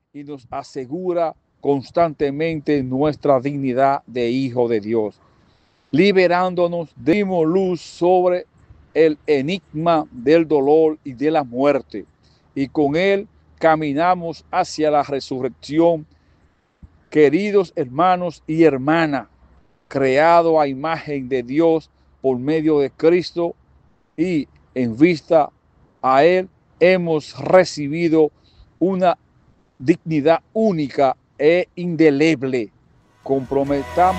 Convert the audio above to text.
y nos asegura constantemente nuestra dignidad de hijo de Dios, liberándonos de luz sobre el enigma del dolor y de la muerte, y con él caminamos hacia la resurrección. Queridos hermanos y hermanas, creado a imagen de Dios por medio de Cristo, y en vista a él hemos recibido una dignidad única e indeleble. Comprometamos